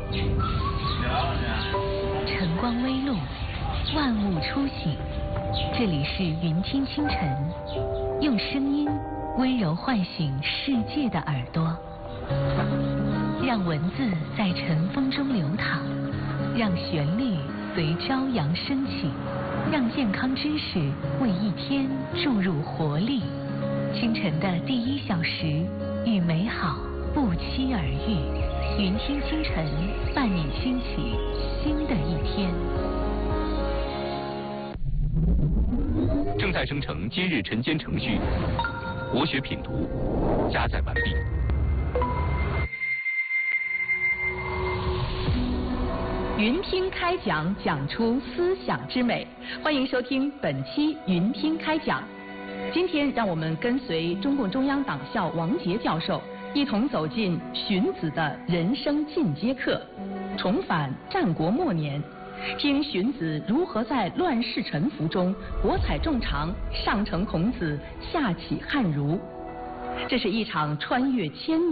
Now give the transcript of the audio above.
晨光微露，万物初醒。这里是云听清晨，用声音温柔唤醒世界的耳朵，让文字在晨风中流淌，让旋律随朝阳升起，让健康知识为一天注入活力。清晨的第1小时，与美好不期而遇。云听清晨，伴你兴起新的一天。 正在生成今日晨间程序，国学品读加载完毕。 云听开讲，讲出思想之美。欢迎收听本期云听开讲。今天让我们跟随中共中央党校王杰教授，一同走进荀子的人生进阶课，重返战国末年，听荀子如何在乱世沉浮中博采众长，上承孔子，下启汉儒。这是一场穿越千